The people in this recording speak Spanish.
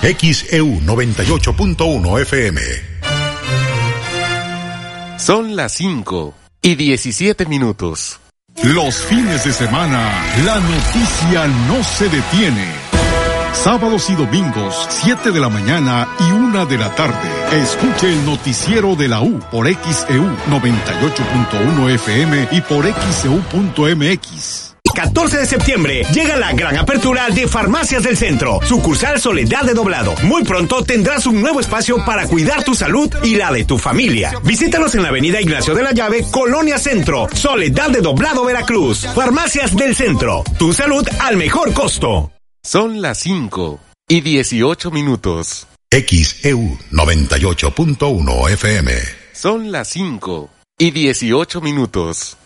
XEU 98.1 FM. Son las 5:17. Los fines de semana, la noticia no se detiene. Sábados y domingos, 7 de la mañana y 1 de la tarde. Escuche el noticiero de la U por XEU 98.1 FM y por XEU.mx. 14 de septiembre llega la gran apertura de Farmacias del Centro, sucursal Soledad de Doblado. Muy pronto tendrás un nuevo espacio para cuidar tu salud y la de tu familia. Visítanos en la avenida Ignacio de la Llave, Colonia Centro, Soledad de Doblado, Veracruz. Farmacias del Centro, tu salud al mejor costo. Son las 5:18. XEU 98.1 FM. Son las 5:18.